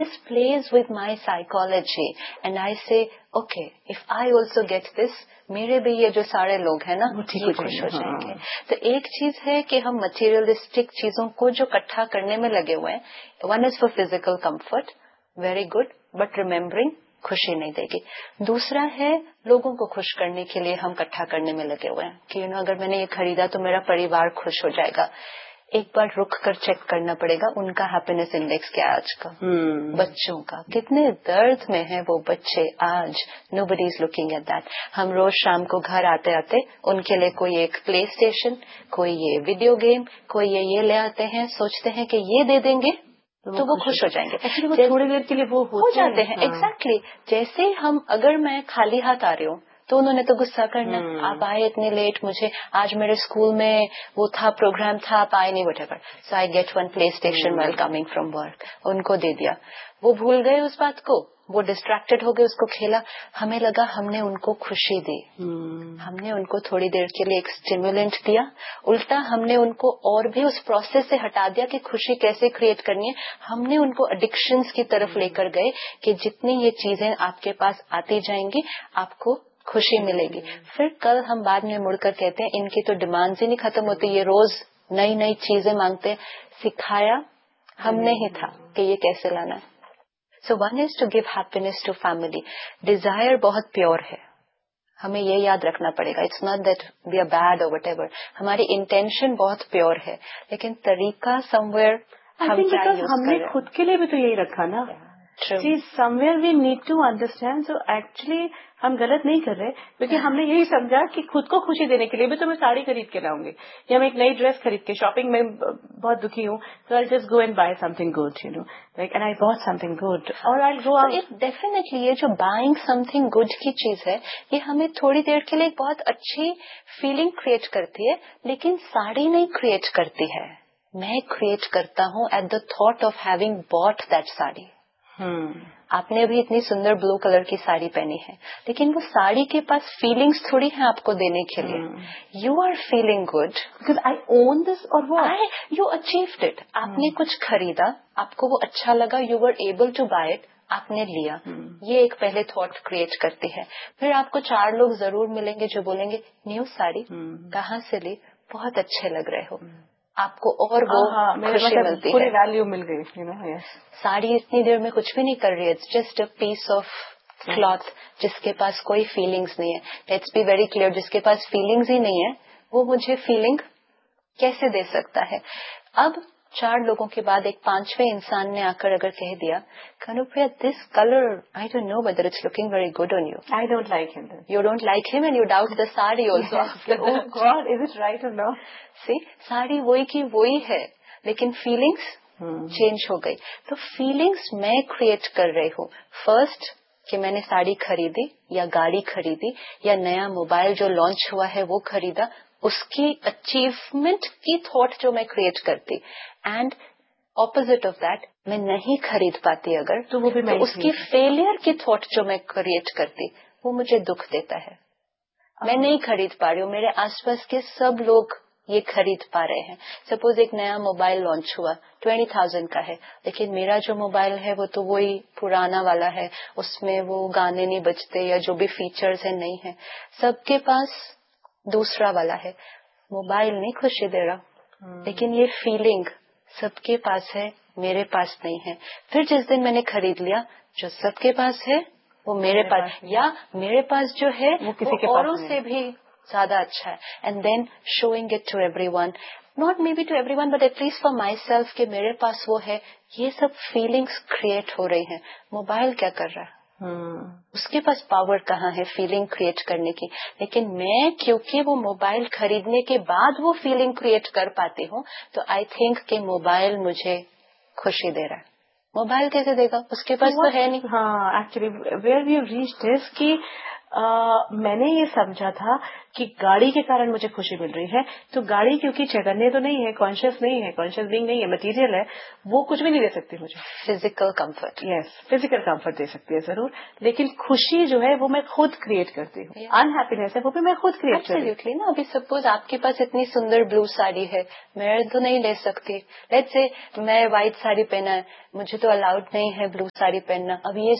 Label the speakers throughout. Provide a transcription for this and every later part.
Speaker 1: This plays with my psychology and I say okay, if I also get this, मेरे भी ये जो सारे लोग हैं ना ये खुश हो जाएंगे. तो एक चीज है कि हम मटेरियलिस्टिक चीजों को जो इकट्ठा करने में लगे हुए हैं, one is for physical comfort, very good, but remembering खुशी नहीं देगी. दूसरा है लोगों को खुश करने के लिए हम इकट्ठा करने में लगे हुए हैं कि अगर मैंने ये खरीदा तो मेरा परिवार खुश हो जाएगा. एक बार रुक कर चेक करना पड़ेगा उनका हैप्पीनेस इंडेक्स क्या है आज का. बच्चों का कितने दर्द में है वो बच्चे आज. Nobody is looking at that. हम रोज शाम को घर आते आते उनके लिए कोई एक प्ले स्टेशन, कोई ये वीडियो गेम, कोई ये ले आते हैं, सोचते हैं कि ये दे देंगे तो वो खुश हो जाएंगे.
Speaker 2: वो थोड़ी देर के लिए वो हो
Speaker 1: जाते हैं. एग्जैक्टली. जैसे हम अगर मैं खाली हाथ आ रही हूँ तो उन्होंने तो गुस्सा करना, आप आए इतने लेट, मुझे आज मेरे स्कूल में वो था प्रोग्राम था, आप आए नहीं, whatever. So I get one play station while coming from work. उनको दे दिया, वो भूल गए उस बात को, वो डिस्ट्रैक्टेड हो गए, उसको खेला. हमें लगा हमने उनको खुशी दी, हमने उनको थोड़ी देर के लिए एक स्टिमुलेंट दिया. उल्टा हमने उनको और भी उस प्रोसेस से हटा दिया कि खुशी कैसे क्रिएट करनी है. हमने उनको एडिक्शंस की तरफ लेकर गए कि जितनी ये चीजें आपके पास आती जाएंगी आपको खुशी मिलेगी. फिर कल हम बाद में मुड़कर कहते हैं इनकी तो डिमांड्स ही नहीं खत्म होती, ये रोज नई नई चीजें मांगते हैं. सिखाया हमने ही था कि ये कैसे लाना है. So one is to give happiness to family. Dzire बहुत प्योर है, हमें ये याद रखना पड़ेगा. It's not that we are bad और व्हाटएवर. हमारी इंटेंशन बहुत प्योर है, लेकिन तरीका समवेयर
Speaker 2: हमने खुद के लिए भी तो यही रखा ना. Somewhere we need to understand. So actually हम गलत नहीं कर रहे, क्योंकि हमने यही समझा कि खुद को खुशी देने के लिए भी तो मैं साड़ी खरीद के लाऊंगी या मैं एक नई ड्रेस खरीद के, शॉपिंग में बहुत दुखी हूँ तो I just go and bye something good, you know, like and I bought something good और आई गो आउट.
Speaker 1: डेफिनेटली ये जो बाइंग समथिंग गुड की चीज है, ये हमें थोड़ी देर के लिए बहुत अच्छी फीलिंग क्रिएट करती है, लेकिन साड़ी नहीं क्रिएट करती है. मैं क्रिएट करता हूँ at the thought of having bought that sari. आपने अभी इतनी सुंदर ब्लू कलर की साड़ी पहनी है, लेकिन वो साड़ी के पास फीलिंग्स थोड़ी है आपको देने के लिए. You are feeling good
Speaker 2: because I own this और वो
Speaker 1: यू अचीव्ड इट. आपने कुछ खरीदा, आपको वो अच्छा लगा, you were able to bye it, आपने लिया. ये एक पहले थॉट क्रिएट करती है. फिर आपको 4 लोग जरूर मिलेंगे जो बोलेंगे न्यू साड़ी कहाँ से ली, बहुत अच्छे लग रहे हो. आपको और वो खुशी मिलती है,
Speaker 2: पूरी वैल्यू मिल गई. यू नो,
Speaker 1: साड़ी इतनी देर में कुछ भी नहीं कर रही है. It's just a piece of cloth जिसके पास कोई फीलिंग्स नहीं है. लेट्स बी वेरी क्लियर, जिसके पास फीलिंग्स ही नहीं है वो मुझे फीलिंग कैसे दे सकता है. अब 4 लोगों के बाद एक 5वें इंसान ने आकर अगर कह दिया Kanupriya this colour I don't know whether it's looking very good on you.
Speaker 2: I don't like him.
Speaker 1: You don't like him and you doubt the sari also.
Speaker 2: Oh God, is it right और नॉट?
Speaker 1: सी, साड़ी वही की वही है, लेकिन feelings change हो गई. तो feelings मैं क्रिएट कर रही हूँ. फर्स्ट कि मैंने साड़ी खरीदी या गाड़ी खरीदी या नया मोबाइल जो लॉन्च हुआ है वो खरीदा, उसकी अचीवमेंट की थॉट जो मैं क्रिएट करती. एंड ऑपोजिट ऑफ दैट, मैं नहीं खरीद पाती अगर
Speaker 2: तो वो भी मैं
Speaker 1: उसकी फेलियर की थॉट जो मैं क्रिएट करती वो मुझे दुख देता है. मैं नहीं खरीद पा रही हूँ, मेरे आसपास के सब लोग ये खरीद पा रहे हैं. सपोज एक नया मोबाइल लॉन्च हुआ 20,000 का है, लेकिन मेरा जो मोबाइल है वो तो वही पुराना वाला है, उसमें वो गाने नहीं बजते या जो भी फीचर्स है नहीं है. सबके पास दूसरा वाला है. मोबाइल नहीं खुशी दे रहा, लेकिन ये फीलिंग सबके पास है, मेरे पास नहीं है. फिर जिस दिन मैंने खरीद लिया, जो सबके पास है वो मेरे पास, या मेरे पास जो है वो किसी के औरों से भी ज्यादा अच्छा है. And then showing it to everyone, not may be to everyone but at least for my self कि मेरे पास वो है. ये सब फीलिंग्स क्रिएट हो रही हैं. मोबाइल क्या कर रहा है? उसके पास पावर कहाँ है फीलिंग क्रिएट करने की. लेकिन मैं क्योंकि वो मोबाइल खरीदने के बाद वो फीलिंग क्रिएट कर पाती हूँ, तो आई थिंक कि मोबाइल मुझे खुशी दे रहा है. मोबाइल कैसे देगा, उसके पास तो है नहीं.
Speaker 2: हाँ, actually where we have reached is कि میں نے یہ سمجھا تھا کہ گاڑی کے کارن مجھے خوشی مل رہی ہے، تو گاڑی کیونکہ چیتنیہ تو نہیں ہے، کانشیس نہیں ہے، کانشیس بینگ نہیں ہے، مٹیریل ہے، وہ کچھ بھی نہیں دے سکتی مجھے.
Speaker 1: فزیکل کمفرٹ،
Speaker 2: یس، فزیکل کمفرٹ دے سکتی ہے ضرور، لیکن خوشی جو ہے وہ میں خود کریٹ کرتی ہوں. انہیپینس ہے وہ بھی میں خود کریٹ کرتی ہوں.
Speaker 1: ایبسلیوٹلی نا. ابھی سپوز آپ کے پاس اتنی سندر بلو ساڑی ہے، میں تو نہیں لے سکتی. لیٹس سے میں وائٹ ساڑی پہنا ہے، مجھے تو الاؤڈ نہیں ہے بلو ساڑی پہننا. اب یہ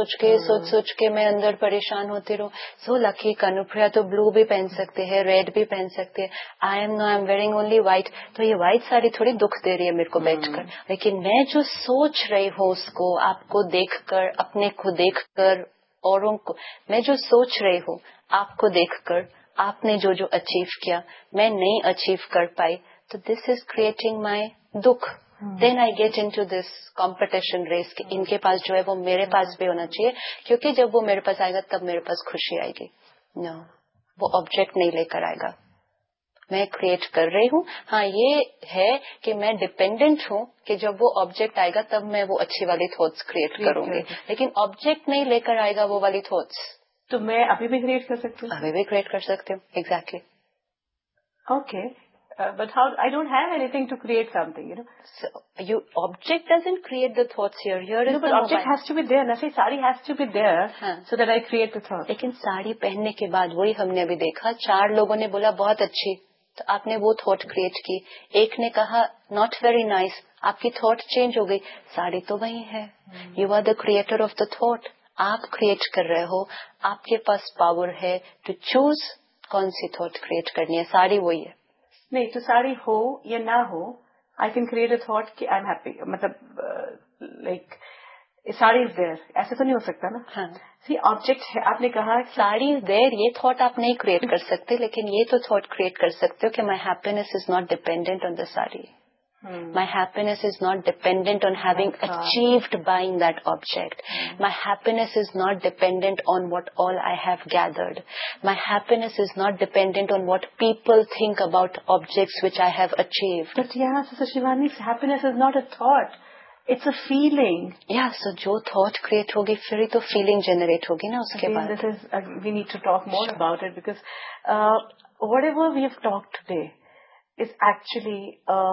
Speaker 1: سوچ کے میں اندر پریشان ہوتی رہوں. سو لکی کنوپریا تو بلو بھی پہن سکتے ہیں، ریڈ بھی پہن سکتے ہیں. I am wearing only white. تو یہ وائٹ ساڑی تھوڑی دکھ دے رہی ہے میرے کو بیٹھ کر، لیکن میں جو سوچ رہی ہوں اس کو، آپ کو دیکھ کر، اپنے کو دیکھ کر، اوروں کو، میں جو سوچ رہی ہوں آپ کو دیکھ کر، آپ نے جو اچیو کیا میں نہیں اچیو کر پائی، تو دس از کریٹنگ مائی دکھ. دین I get in to this competition race کہ ان کے پاس جو ہے وہ میرے پاس بھی ہونا چاہیے، کیونکہ جب وہ میرے پاس آئے گا تب میرے پاس خوشی آئے گی. نو، وہ آبجیکٹ نہیں لے کر آئے گا، میں کریٹ کر رہی ہوں. ہاں یہ ہے کہ میں ڈپینڈنٹ ہوں کہ جب وہ آبجیکٹ آئے گا تب میں وہ اچھی والی تھاٹس کریٹ کروں گی، لیکن آبجیکٹ نہیں لے کر آئے گا وہ والی تھاٹس.
Speaker 2: تو میں ابھی بھی کریٹ کر سکتی ہوں؟
Speaker 1: ابھی بھی کریٹ کر سکتے ہوں. Exactly.
Speaker 2: Okay. But how I don't have anything to create something, you know.
Speaker 1: So object doesn't create the thoughts here. Here is
Speaker 2: no, but
Speaker 1: the
Speaker 2: object
Speaker 1: mobile.
Speaker 2: has to be there. Na, say sari has to be there so that I create the thought.
Speaker 1: لیکن ساڑی پہننے کے بعد وہی ہم نے ابھی دیکھا، 4 لوگوں نے بولا بہت اچھی، تو آپ نے وہ تھاٹ کریٹ کی. ایک نے کہا ناٹ ویری نائس، آپ کی تھاٹ چینج ہو گئی. ساڑی تو وہی ہے. You are the creator of the thought. آپ کریٹ کر رہے ہو، آپ کے پاس پاور ہے ٹو چوز کون سی تھاٹ کریٹ کرنی ہے. ساڑی وہی ہے.
Speaker 2: نہیں تو ساڑی ہو یا نہ ہو، I can create a thought کہ آئی ایم ہیپی. مطلب لائک ساڑی از دیر، ایسے تو نہیں ہو سکتا نا. سی آبجیکٹ ہے. آپ نے کہا
Speaker 1: ساڑی از دیر، یہ تھاٹ آپ نہیں کریٹ کر سکتے، لیکن یہ تو تھاٹ کریٹ کر سکتے ہو کہ مائی happiness is not dependent on the sari. My happiness is not dependent on having achieved buying that object. My happiness is not dependent on what all I have gathered. My happiness is not dependent on what people think about objects which I have achieved.
Speaker 2: But yeah, Sister Shivani, happiness is not a thought. It's a feeling.
Speaker 1: Yeah, so jo thought create hogi, phir hi to feeling generate hogi na uske baad.
Speaker 2: This is, we need to talk more about it because whatever we have talked today is actually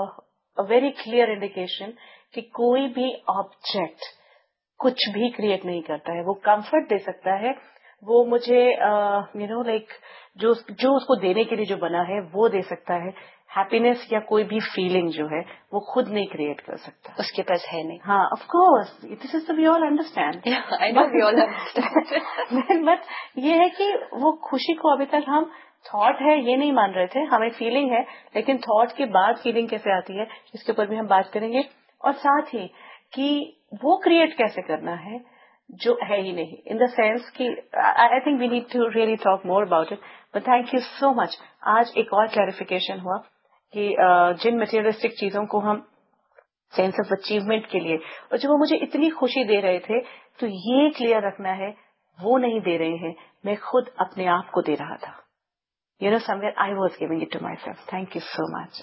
Speaker 2: a very clear indication کہ کوئی بھی object کچھ بھی create نہیں کرتا ہے. وہ comfort دے سکتا ہے، وہ مجھے لائک جو اس کو دینے کے لیے جو بنا ہے وہ دے سکتا ہے. ہیپینس یا کوئی بھی فیلنگ جو ہے وہ خود نہیں کریٹ کر سکتا،
Speaker 1: اس کے پاس ہے نہیں.
Speaker 2: ہاں of course this is we all understand. But یہ ہے کہ وہ خوشی کو ابھی تک ہم تھاٹ ہے یہ نہیں مان رہے تھے، ہمیں فیلنگ ہے، لیکن تھاٹ کے بعد فیلنگ کیسے آتی ہے اس کے اوپر بھی ہم بات کریں گے. اور ساتھ ہی کہ وہ کریٹ کیسے کرنا ہے جو ہے ہی نہیں، ان دا سینس کہ I think we need to really talk more about it. But thank you so مچ. آج ایک اور کلیریفیکیشن ہوا کہ جن مٹیریلسٹک چیزوں کو ہم سینس آف اچیومنٹ کے لیے اور جو وہ مجھے اتنی خوشی دے رہے تھے، تو یہ کلیئر رکھنا ہے وہ نہیں دے رہے ہیں، میں خود اپنے آپ کو دے رہا تھا. somewhere I was giving it to myself. Thank you so much.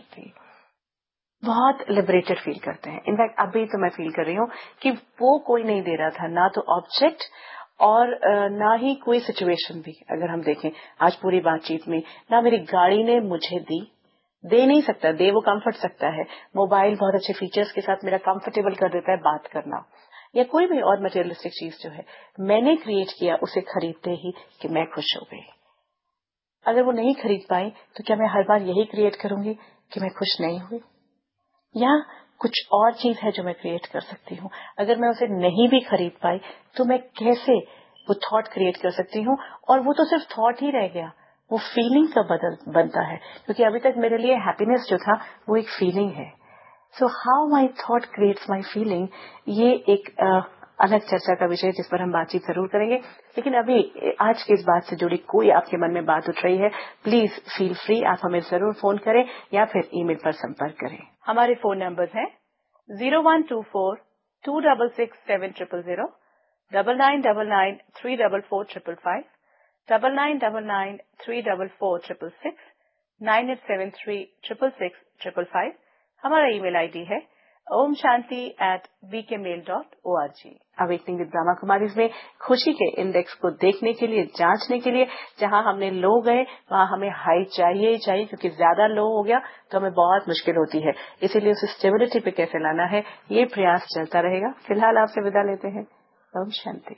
Speaker 2: بہت لبریٹڈ فیل کرتے ہیں. انفیکٹ ابھی تو میں فیل کر رہی ہوں کہ وہ کوئی نہیں دے رہا تھا، نہ تو آبجیکٹ اور نہ ہی کوئی سچویشن بھی. اگر ہم دیکھیں آج پوری بات چیت میں نہ میری گاڑی نے مجھے دے نہیں سکتا، دے وہ کمفرٹ سکتا ہے. موبائل بہت اچھے فیچرز کے ساتھ میرا کمفرٹیبل کر دیتا ہے بات کرنا، یا کوئی بھی اور مٹیریلسٹک چیز جو ہے میں نے کریٹ کیا اسے خریدتے ہی کہ میں خوش ہو گئی. اگر وہ نہیں خرید پائی تو کیا میں ہر بار یہی کریٹ کروں گی کہ میں خوش نہیں ہوئی؟ یا کچھ اور چیز ہے جو میں کریٹ کر سکتی ہوں؟ اگر میں اسے نہیں بھی خرید پائی تو میں کیسے وہ تھاٹ کریٹ کر سکتی ہوں؟ اور وہ تو صرف تھاٹ ہی رہ گیا، وہ فیلنگ کا بنتا ہے، کیونکہ ابھی تک میرے لیے ہیپینس جو تھا وہ ایک فیلنگ ہے. So how my thought creates my feeling, یہ ایک الگ چرچا کا وشے جس پر ہم بات چیت ضرور کریں گے. لیکن ابھی آج کی اس بات سے جڑی کوئی آپ کے من میں بات اٹھ رہی ہے، پلیز فیل فری، آپ ہمیں ضرور فون کریں یا پھر ای میل پر سمپرک کریں. ہمارے فون نمبرز ہیں 0124-266-7000, 9999-344-555, 9999-344-666, 9873-666-555. ہمارا ای میل آئی ڈی ہے omshanti@vkmail.org. Awakening with Brahma Kumaris में खुशी के इंडेक्स को देखने के लिए, जांचने के लिए, जहां हमने लो गए वहां हमें हाई चाहिए ही चाहिए, क्योंकि ज्यादा लो हो गया तो हमें बहुत मुश्किल होती है. इसीलिए उस स्टेबिलिटी पे कैसे लाना है, ये प्रयास चलता रहेगा. फिलहाल आपसे विदा लेते हैं. ओम शांति.